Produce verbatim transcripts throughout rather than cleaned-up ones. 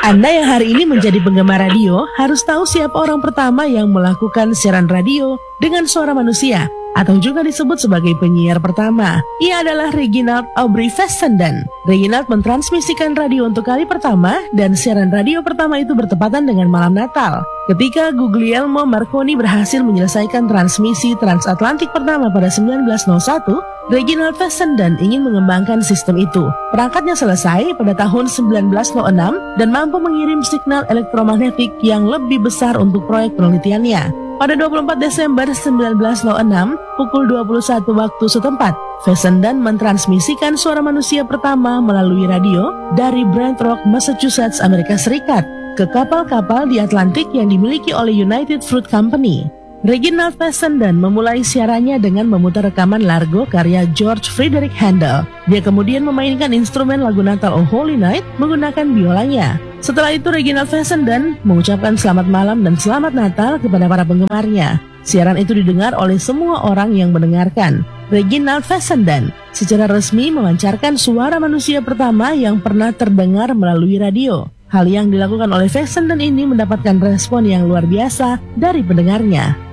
Anda yang hari ini menjadi penggemar radio harus tahu siapa orang pertama yang melakukan siaran radio dengan suara manusia, atau juga disebut sebagai penyiar pertama. Ia adalah Reginald Aubrey Fessenden. Reginald mentransmisikan radio untuk kali pertama, dan siaran radio pertama itu bertepatan dengan malam Natal, ketika Guglielmo Marconi berhasil menyelesaikan transmisi transatlantik pertama pada sembilan belas nol satu. Reginald Fessenden ingin mengembangkan sistem itu. Perangkatnya selesai pada tahun sembilan belas nol enam dan mampu mengirim signal elektromagnetik yang lebih besar untuk proyek penelitiannya. Pada dua puluh empat Desember sembilan belas nol enam, pukul dua puluh satu waktu setempat, Fessenden mentransmisikan suara manusia pertama melalui radio dari Brant Rock, Massachusetts, Amerika Serikat, ke kapal-kapal di Atlantik yang dimiliki oleh United Fruit Company. Reginald Fessenden memulai siarannya dengan memutar rekaman Largo karya George Frederick Handel. Dia kemudian memainkan instrumen lagu Natal Oh Holy Night menggunakan biolanya. Setelah itu Reginald Fessenden mengucapkan selamat malam dan selamat Natal kepada para penggemarnya. Siaran itu didengar oleh semua orang yang mendengarkan. Reginald Fessenden secara resmi memancarkan suara manusia pertama yang pernah terdengar melalui radio. Hal yang dilakukan oleh Fessenden ini mendapatkan respon yang luar biasa dari pendengarnya.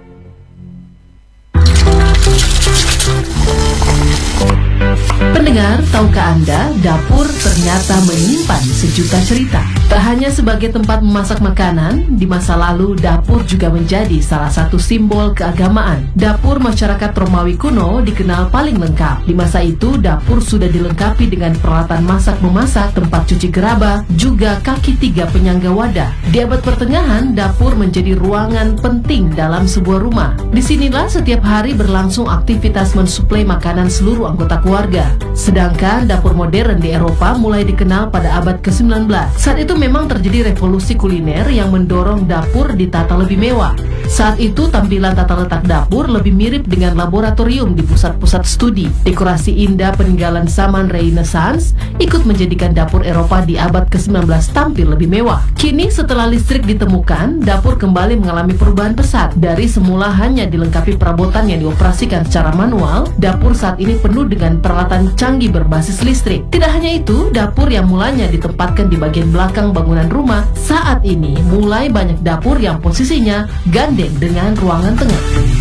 Pendengar, tahukah Anda, dapur ternyata menyimpan sejuta cerita. Tak hanya sebagai tempat memasak makanan, di masa lalu dapur juga menjadi salah satu simbol keagamaan. Dapur masyarakat Romawi kuno dikenal paling lengkap. Di masa itu, dapur sudah dilengkapi dengan peralatan masak-memasak, tempat cuci gerabah, juga kaki tiga penyangga wadah. Di abad pertengahan, dapur menjadi ruangan penting dalam sebuah rumah. Disinilah setiap hari berlangsung aktivitas mensuplai makanan seluruh anggota keluarga. Sedangkan dapur modern di Eropa mulai dikenal pada abad ke sembilan belas. Saat itu memang terjadi revolusi kuliner yang mendorong dapur ditata lebih mewah. Saat itu tampilan tata letak dapur lebih mirip dengan laboratorium di pusat-pusat studi. Dekorasi indah peninggalan zaman Renaissance ikut menjadikan dapur Eropa di abad ke sembilan belas tampil lebih mewah. Kini setelah listrik ditemukan, dapur kembali mengalami perubahan pesat. Dari semula hanya dilengkapi perabotan yang dioperasikan secara manual, dapur saat ini penuh dengan peralatan canggih berbasis listrik. Tidak hanya itu, dapur yang mulanya ditempatkan di bagian belakang bangunan rumah, saat ini mulai banyak dapur yang posisinya gandeng dengan ruangan tengah.